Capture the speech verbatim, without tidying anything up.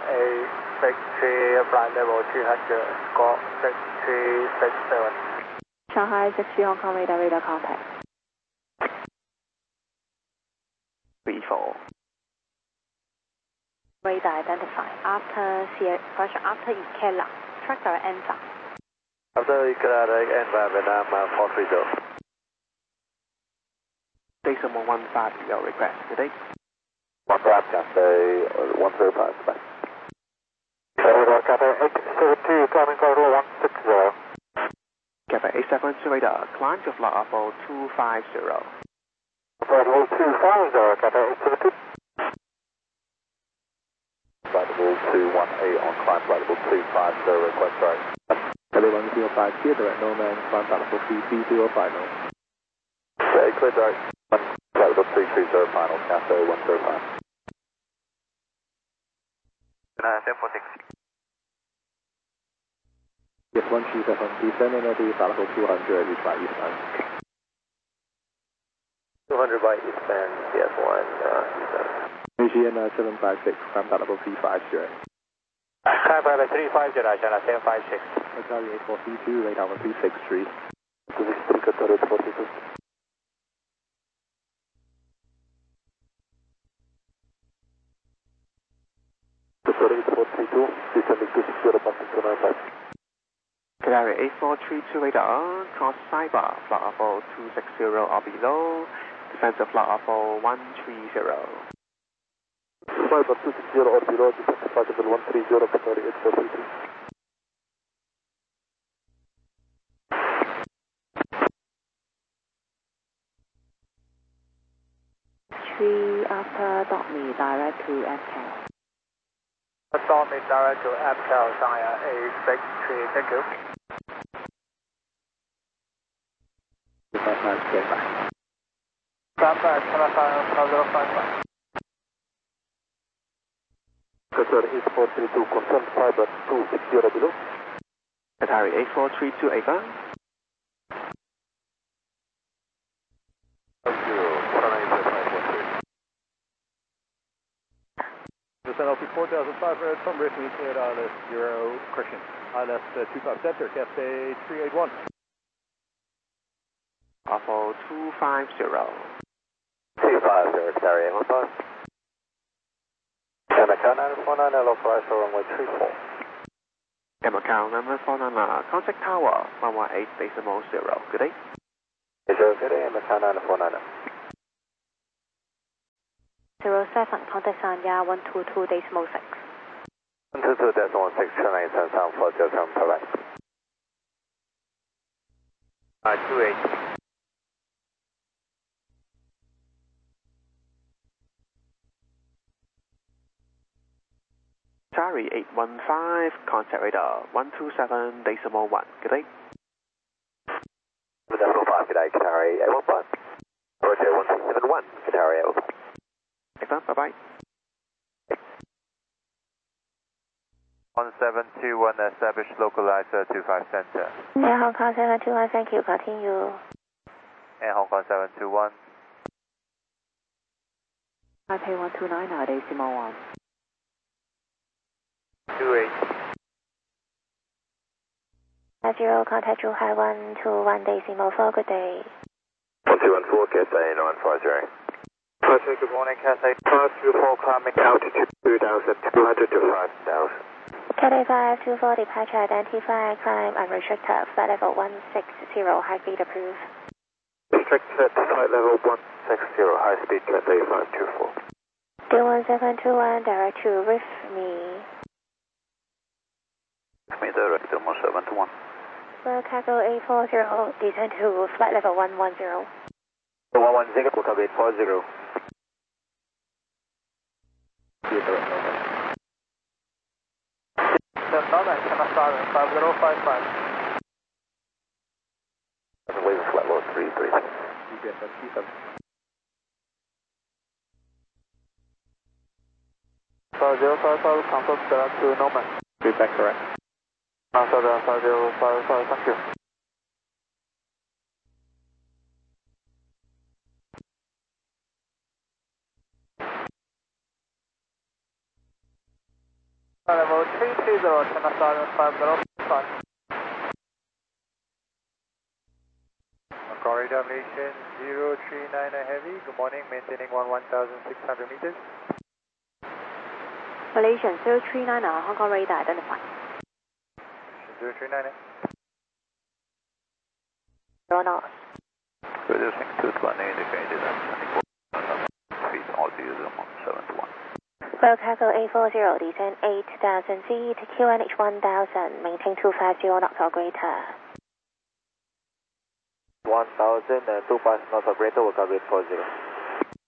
A six three flight level two hundred, score six three six seven. Shanghai six three Hong Kong radar radar contact. three four. Radar identified. After pressure after Ikela. Track direct Enva. After Ikela direct Enva, Vietnam four three zero. Decimal one five zero request. Good day. One five, Cathay one zero five. Bye. Cathay eight seven two, climbing corridor one six zero. Cathay eight seven two radar, climb to flight level two five zero. Flight level two five zero, Cathay eight seven two. Flight level two one eight on climb flight level two five zero, request right. Cathay one zero five, clear direct Nomad, climb flight level three three zero final. Okay, clear direct, flight level three three zero final, Cathay one zero five. seven four six. Yes, one three seven, descending at the flight level two hundred, reach by eastbound. two hundred by eastbound, C S one, uh, eastbound. Asian uh, seven five six, climb flight level three five zero. Climb flight level three five zero, China seven five six. Charlie eight four three two, radar one three six three. Canary eight four three two radar, cross Cyber, flight level two six zero or below, defensive flight level one three zero. Cyber two six zero or below, defensive flight level one three zero, Canary eight four three two. Three after dot me direct to M C A L. Dot me direct to M C A L, China eight six three, thank you. five five, stand by. Stand by, China five zero five five. Qatar eight four three two, confirm Cyber two six zero below. Qatari eight four three two Ava. Descend L P four thousand five hundred from Ripley, cleared I L S zero, correction, I L S uh, two five center, Cathay three eight one. Level two five zero. two five zero, Qatari eight one five. And Macau nine four nine, L O flight for runway three four. And Macau number four nine nine, contact tower one one eight decimal zero. Good day. Zero, good day, and Macau nine four nine. Zero seven, contact Sanya one two two decimal six. one two two decimal six, China eight seven seven four zero seven, bye bye. Uh, two eight. Qatari eight one five, contact radar one two seven decimal one. Good day. Decimal five, good day, Qatari eight one five. Roger one two seven one, Qatari eight one five. Excellent, bye bye. one seven two one, establish localizer two five center. Air Hong Kong seven two one, thank you, continue. Air Hong Kong seven two one. Taipei one two nine, decimal one. two eight. Zero, contact Zhuhai one two one decimal four, good day. one two one four, Cathay nine five zero. Cathay, good morning, Cathay five two four, climbing altitude two thousand two hundred to five thousand. Cathay five two four, departure identified, climb unrestricted, flight level one six zero, high speed approved. Restricted, flight level one six zero, high speed, Cathay five two four. D one seven two one, direct to with me. Me direct, one seven two one. Well, Cargo eight four zero, descend to flight level one one zero. one one zero, Cargo eight four zero. Clear direct Nomad. Nomad, China five zero five five. Wave flight level three three. G P S one three seven. five zero five five, confirm direct to Nomad. Feedback correct. Answer the five zero five five, thank you. Level three three zero, China Stallion five zero five. Corridor Malaysian zero three nine Heavy, good morning, maintaining one one thousand six hundred meters. Malaysian zero three nine Hong Kong radar identified. zero three nine. zero knots. Reducing to twenty indicated at twenty-four feet, altitude seven to one. Royal Cargo eight four zero, descend eight thousand feet, Q N H one thousand, maintain two five zero knots or greater. one thousand and two five knots or greater, Royal Cargo eight four zero.